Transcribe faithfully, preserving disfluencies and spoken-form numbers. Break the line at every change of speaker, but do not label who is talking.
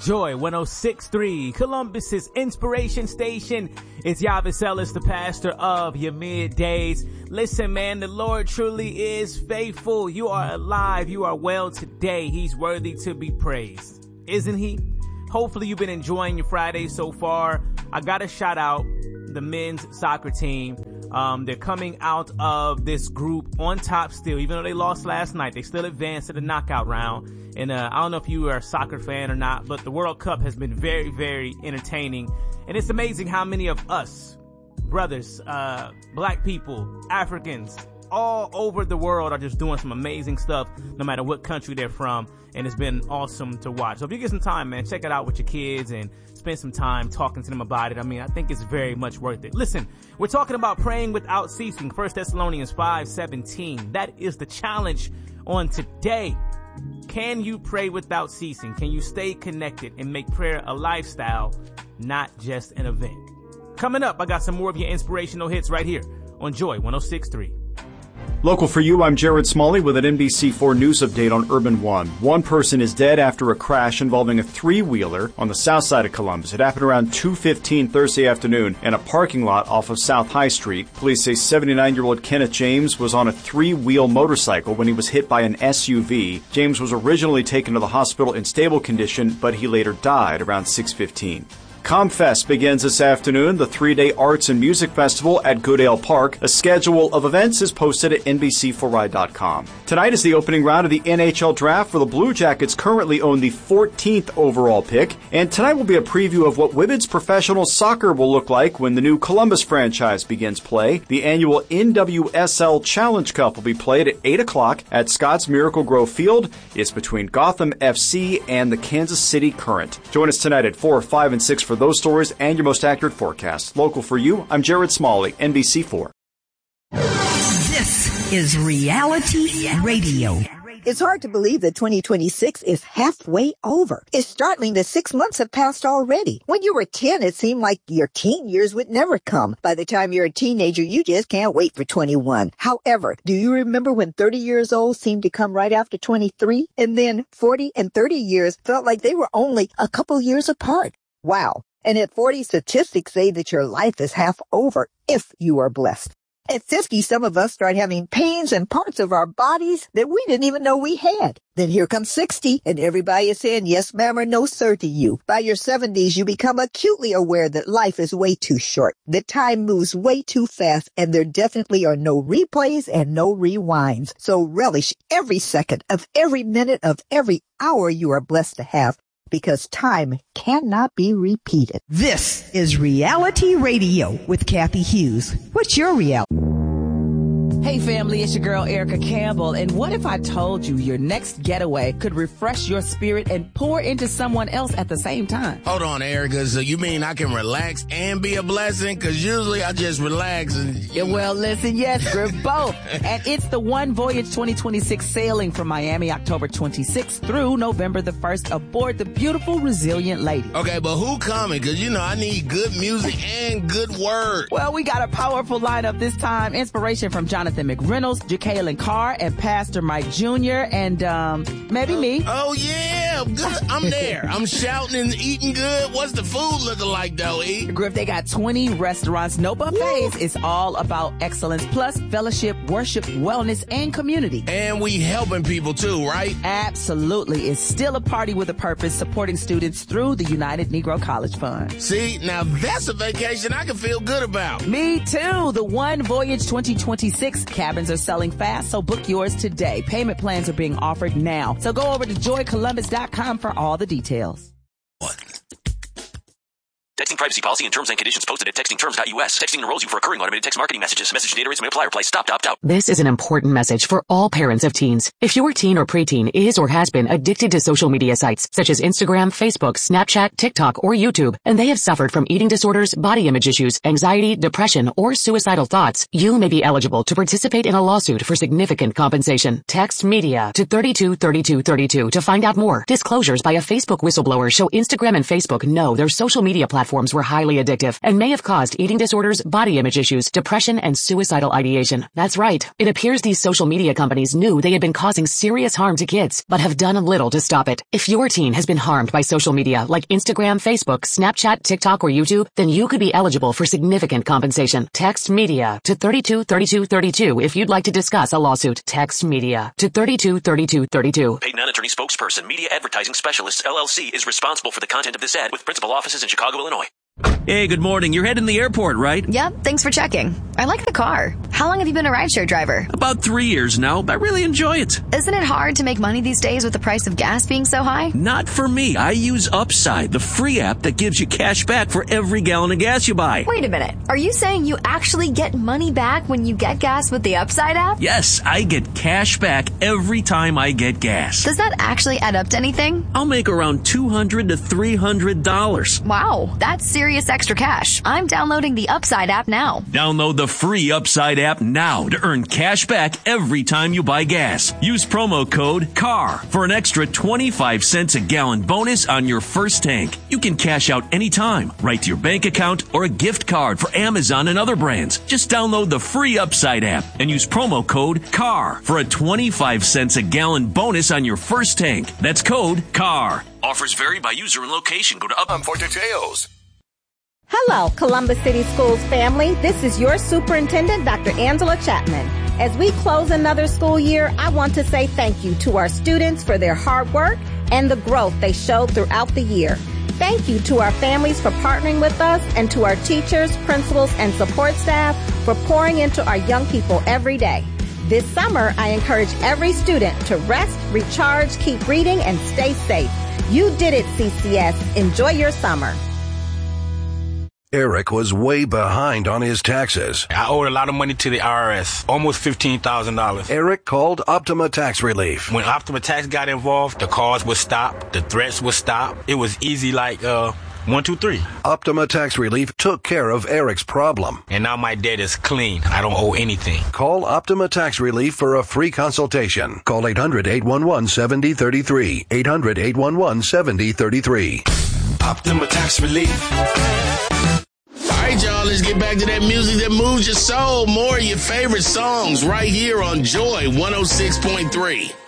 Joy one oh six point three, Columbus's inspiration station. It's Yavis Ellis, the pastor of your middays. Listen, man, the Lord truly is faithful. You are alive. You are well today. He's worthy to be praised, isn't he? Hopefully you've been enjoying your Friday so far. I got to shout out the men's soccer team. Um, they're coming out of this group on top still, even though they lost last night. They still advanced to the knockout round. And uh, I don't know if you are a soccer fan or not, but the World Cup has been very, very entertaining. And it's amazing how many of us, brothers, uh, black people, Africans, all over the world are just doing some amazing stuff, no matter what country they're from. And it's been awesome to watch. So if you get some time, man, check it out with your kids and spend some time talking to them about it. I mean, I think it's very much worth it. Listen, we're talking about praying without ceasing. First Thessalonians five seventeen. That is the challenge on today. Can you pray without ceasing? Can you stay connected and make prayer a lifestyle, not just an event? Coming up, I got some more of your inspirational hits right here on Joy one oh six point three.
Local for you, I'm Jared Smalley with an N B C four News update on Urban One. One person is dead after a crash involving a three-wheeler on the south side of Columbus. It happened around two fifteen Thursday afternoon in a parking lot off of South High Street. Police say seventy-nine-year-old Kenneth James was on a three-wheel motorcycle when he was hit by an S U V. James was originally taken to the hospital in stable condition, but he later died around six fifteen. ComFest begins this afternoon, the three-day arts and music festival at Goodale Park. A schedule of events is posted at N B C four i dot com. Tonight is the opening round of the N H L draft, where the Blue Jackets currently own the fourteenth overall pick. And tonight will be a preview of what women's professional soccer will look like when the new Columbus franchise begins play. The annual N W S L Challenge Cup will be played at eight o'clock at Scott's Miracle Grove Field. It's between Gotham F C and the Kansas City Current. Join us tonight at four, five, and six for those stories and your most accurate forecast. Local for you, I'm Jared Smalley, N B C four.
This is Reality Radio.
It's hard to believe that twenty twenty-six is halfway over. It's startling that six months have passed already. When you were ten, it seemed like your teen years would never come. By the time you're a teenager, you just can't wait for twenty-one. However, do you remember when thirty years old seemed to come right after twenty-three? And then forty and thirty years felt like they were only a couple years apart. Wow. And at forty, statistics say that your life is half over if you are blessed. At fifty, some of us start having pains in parts of our bodies that we didn't even know we had. Then here comes sixty, and everybody is saying yes, ma'am, or no, sir to you. By your seventies, you become acutely aware that life is way too short, that time moves way too fast, and there definitely are no replays and no rewinds. So relish every second of every minute of every hour you are blessed to have, because time cannot be repeated.
This is Reality Radio with Kathy Hughes. What's your reality?
Hey family, it's your girl Erica Campbell, and what if I told you your next getaway could refresh your spirit and pour into someone else at the same time?
Hold on, Erica, so you mean I can relax and be a blessing? Because usually I just relax and...
Yeah, well, listen, yes, we're both. And it's the One Voyage twenty twenty-six sailing from Miami October twenty-sixth through November the first aboard the beautiful Resilient Lady.
Okay, but who coming? Because, you know, I need good music and good word.
Well, we got a powerful lineup this time. Inspiration from Jonathan McReynolds, Jacqueline Carr, and Pastor Mike Junior, and um, maybe me.
Oh, yeah. Good. I'm there. I'm shouting and eating good. What's the food looking like, though, E?
Griff, they got twenty restaurants, no buffets. It's all about excellence, plus fellowship, worship, wellness, and community.
And we helping people, too, right?
Absolutely. It's still a party with a purpose, supporting students through the United Negro College Fund.
See, now that's a vacation I can feel good about.
Me, too. The One Voyage twenty twenty-six cabins are selling fast, so book yours today. Payment plans are being offered now. So go over to joy columbus dot com for all the details.
What? Texting privacy policy and terms and conditions posted at texting terms dot U S. Texting enrolls you for recurring automated text marketing messages. Message data rates may apply. Reply stop to opt out.
This is an important message for all parents of teens. If your teen or preteen is or has been addicted to social media sites such as Instagram, Facebook, Snapchat, TikTok, or YouTube, and they have suffered from eating disorders, body image issues, anxiety, depression, or suicidal thoughts, you may be eligible to participate in a lawsuit for significant compensation. Text MEDIA to thirty-two thirty-two thirty-two to find out more. Disclosures by a Facebook whistleblower show Instagram and Facebook know their social media platforms games were highly addictive and may have caused eating disorders, body image issues, depression, and suicidal ideation. That's right. It appears these social media companies knew they had been causing serious harm to kids, but have done little to stop it. If your teen has been harmed by social media like Instagram, Facebook, Snapchat, TikTok, or YouTube, then you could be eligible for significant compensation. Text MEDIA to thirty-two thirty-two thirty-two if you'd like to discuss a lawsuit. Text MEDIA to thirty-two thirty-two thirty-two.
Paid non-attorney spokesperson, Media Advertising Specialists, L L C, is responsible for the content of this ad with principal offices in Chicago, Illinois.
Hey, good morning. You're heading to the airport, right?
Yep, thanks for checking. I like the car. How long have you been a rideshare driver?
About three years now. I really enjoy it.
Isn't it hard to make money these days with the price of gas being so high?
Not for me. I use Upside, the free app that gives you cash back for every gallon of gas you buy.
Wait a minute. Are you saying you actually get money back when you get gas with the Upside app?
Yes, I get cash back every time I get gas.
Does that actually add up to anything?
I'll make around two hundred to three hundred dollars.
Wow, that's serious extra cash. I'm downloading the Upside app now.
Download the free Upside app now to earn cash back every time you buy gas. Use promo code C A R for an extra twenty-five cents a gallon bonus on your first tank. You can cash out anytime, right to your bank account or a gift card for Amazon and other brands. Just download the free Upside app and use promo code C A R for a twenty-five cents a gallon bonus on your first tank. That's code C A R.
Offers vary by user and location. Go to Upland for details.
Hello, Columbus City Schools family. This is your superintendent, Doctor Angela Chapman. As we close another school year, I want to say thank you to our students for their hard work and the growth they showed throughout the year. Thank you to our families for partnering with us and to our teachers, principals, and support staff for pouring into our young people every day. This summer, I encourage every student to rest, recharge, keep reading, and stay safe. You did it, C C S. Enjoy your summer.
Eric was way behind on his taxes.
I owed a lot of money to the I R S, almost fifteen thousand dollars.
Eric called Optima Tax Relief.
When Optima Tax got involved, the calls would stop, the threats would stop. It was easy like, uh, one, two, three.
Optima Tax Relief took care of Eric's problem.
And now my debt is clean. I don't owe anything.
Call Optima Tax Relief for a free consultation. Call eight hundred, eight one one, seven zero three three. eight hundred, eight one one, seven zero three three.
Optima Tax Relief. All right, y'all, let's get back to that music that moves your soul. More of your favorite songs right here on Joy one oh six point three.